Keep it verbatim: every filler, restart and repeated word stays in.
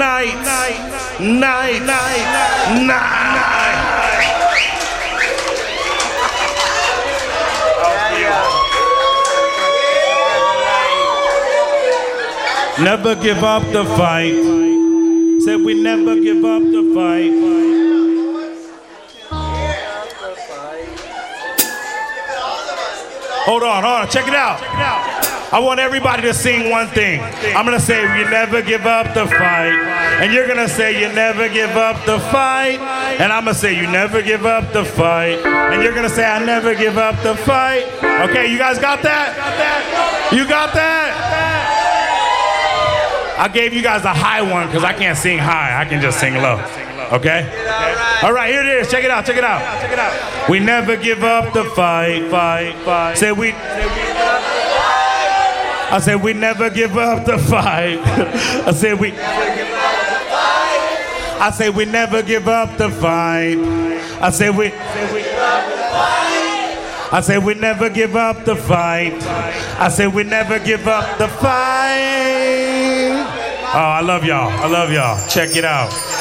night, night, night, night. Never give up the fight. Said we never give up the fight. Hold on, hold on, check it out. I want everybody to sing one thing. I'm gonna say you never give up the fight. And you're gonna say you never give up the fight. And I'm gonna say you never give up the fight. And you're gonna say I never give up the fight. Okay, you guys got that? You got that? I gave you guys a high one because I can't sing high. I can just sing low. Okay? All right, here it is. Check it out. Check it out. Check it out. We never give up the fight. Fight. Fight. Say we. I said we never give up the fight. I said we. I said we never give up the fight. I said we. I said we never give up the fight. I said we never give up the fight. Oh, I love y'all. I love y'all. Check it out.